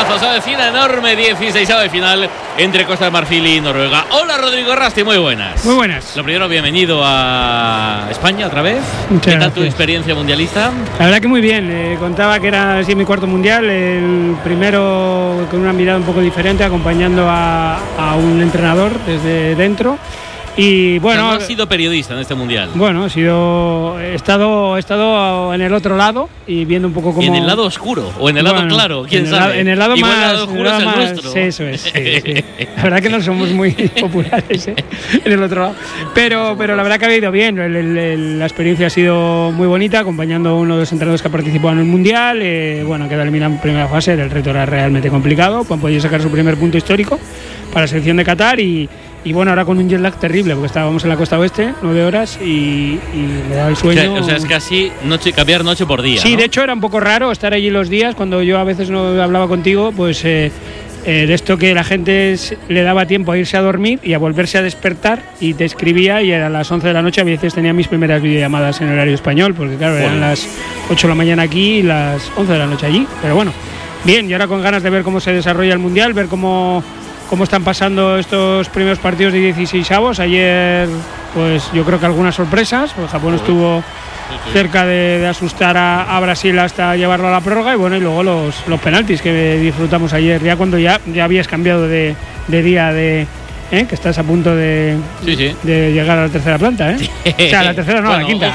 partidazo, se avecina enorme 16ª de final entre Costa de Marfil y Noruega. Hola Rodrigo Rasti, muy buenas. Muy buenas. Lo primero, bienvenido a España otra vez. Muchas ¿Qué tal tu gracias. experiencia mundialista? La verdad que muy bien, contaba que era así mi cuarto mundial, el primero con una mirada un poco diferente, acompañando a un entrenador desde dentro. Y bueno, O sea, no has sido periodista en este mundial. Bueno, he estado en el otro lado y viendo un poco cómo. ¿En el lado oscuro o en el lado claro? ¿Quién sabe? En el lado Igual más. el lado oscuro es el nuestro. Sí, eso es. Sí. La verdad que no somos muy populares en el otro lado. Pero la verdad que ha ido bien. La experiencia ha sido muy bonita, acompañando a uno de los entrenadores que ha participado en el mundial. Bueno, quedó eliminado en primera fase. El reto era realmente complicado. Han podido sacar su primer punto histórico para la selección de Qatar y bueno, ahora con un jet lag terrible, porque estábamos en la costa oeste, 9 horas, y me da el sueño. O sea, es casi cambiar noche por día. Sí, ¿no? de hecho era un poco raro estar allí los días, cuando yo a veces no hablaba contigo, pues de esto que la gente le daba tiempo a irse a dormir y a volverse a despertar, y te escribía, y a las 11 de la noche a veces tenía mis primeras videollamadas en horario español, porque claro, eran las 8 de la mañana aquí y las 11 de la noche allí. Pero bueno, bien, y ahora con ganas de ver cómo se desarrolla el Mundial, ver cómo están pasando estos primeros partidos de 16avos. Ayer, pues yo creo que algunas sorpresas, porque Japón estuvo cerca de asustar a Brasil hasta llevarlo a la prórroga, y bueno, y luego los penaltis que disfrutamos ayer, ya cuando ya habías cambiado de día, que estás a punto de llegar a la tercera planta, O sea, a la tercera no, bueno, a la quinta.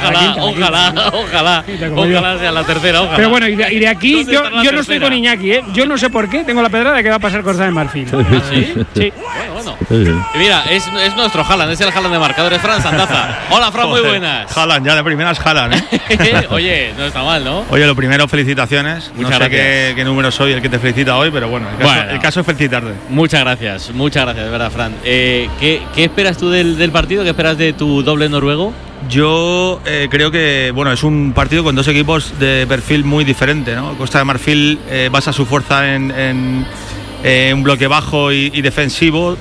Ojalá sea la tercera, ojalá. Pero bueno, y de aquí yo no tercera? estoy con Iñaki, Yo no sé por qué tengo la pedrada que va a pasar Costa de Marfil. ¿Ah, sí? Sí. Bueno. Y mira, es nuestro Haaland, es el Haaland de marcadores, Fran Sandaza. Hola, Fran, muy buenas. Haaland, ya de primeras Haaland, Oye, no está mal, ¿no? Oye, lo primero, felicitaciones. Muchas no sé gracias. qué número soy el que te felicita hoy, pero bueno, el caso es felicitarte. Muchas gracias, de verdad, Fran. ¿Qué esperas tú del partido? ¿Qué esperas de tu doble noruego? Yo creo que es un partido con dos equipos de perfil muy diferente, ¿no? Costa de Marfil basa su fuerza en un bloque bajo y defensivo,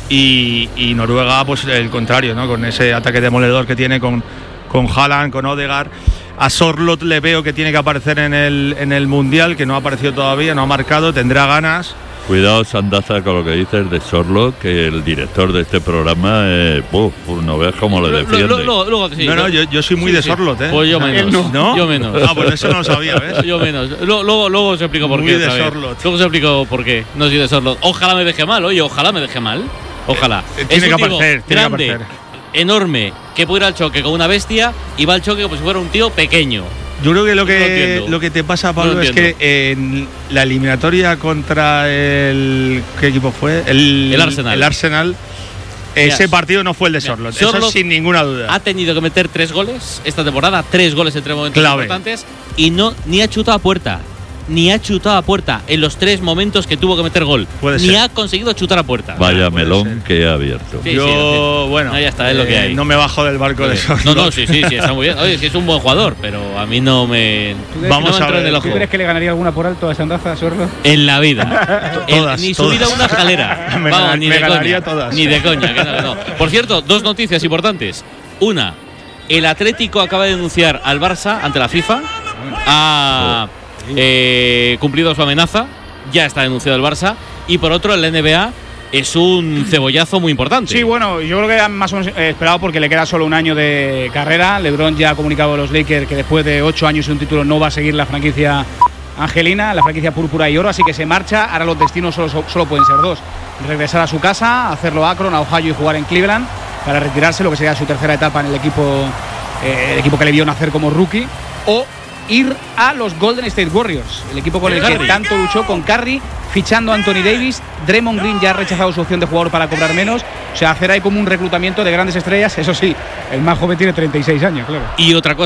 y Noruega pues el contrario, ¿no? Con ese ataque demoledor que tiene con Haaland, con Odegaard. A Sorloth le veo que tiene que aparecer en el Mundial, que no ha aparecido todavía, no ha marcado, tendrá ganas. Cuidado, Sandaza, con lo que dices de Sorloth, que el director de este programa, no veas cómo le defiende. Yo soy muy de Sorloth, Pues yo menos. ¿No? Yo menos. Pues eso no lo sabía, ¿ves? Yo menos. Luego os explico por qué. Muy de Sorloth. Luego os explico por qué. No soy de Sorloth. Ojalá me deje mal, Ojalá. Tiene que aparecer, grande, enorme, que puede ir al choque con una bestia y va al choque como si fuera un tío pequeño. Yo creo que lo que te pasa, Pablo, es que en la eliminatoria contra ¿qué equipo fue? El Arsenal. Ese partido no fue el de Sorloth. Eso sin ninguna duda. Ha tenido que meter 3 goles esta temporada, 3 goles entre momentos importantes, y ni ha chutado a puerta. Ni ha chutado a puerta en los 3 momentos que tuvo que meter gol. Ni ha conseguido chutar a puerta. Vaya melón que ha abierto. Ya está, es lo que hay. No me bajo del barco de Sorloth. No, sí, está muy bien. Oye, sí es un buen jugador, pero a mí no me. Vamos a ver. En el ojo. ¿Tú crees que le ganaría alguna por alto a Sandaza, Sorloth? En la vida. Ni subida a una escalera. Me ganaría todas. Ni de coña, que no. Por cierto, 2 noticias importantes. Una, el Atlético acaba de denunciar al Barça ante la FIFA. Cumplido su amenaza, ya está denunciado el Barça. Y por otro, el NBA es un cebollazo muy importante. Sí, bueno, yo creo que era más o menos esperado, porque le queda solo un año de carrera. LeBron ya ha comunicado a los Lakers que después de 8 años y un título no va a seguir la franquicia angelina, la franquicia púrpura y oro, así que se marcha. Ahora los destinos solo pueden ser 2: regresar a su casa, hacerlo a Akron, a Ohio, y jugar en Cleveland para retirarse, lo que sería su tercera etapa en el equipo que le vio nacer como rookie, o ir a los Golden State Warriors, el equipo con el que tanto luchó, con Curry fichando a Anthony Davis. Draymond Green ya ha rechazado su opción de jugador para cobrar menos. O sea, hacer ahí como un reclutamiento de grandes estrellas. Eso sí, el más joven tiene 36 años, claro. Y otra cosa